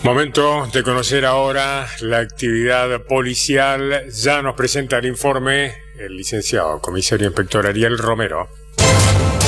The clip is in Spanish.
Momento de conocer ahora la actividad policial. Ya nos presenta el informe el licenciado comisario inspector Ariel Romero.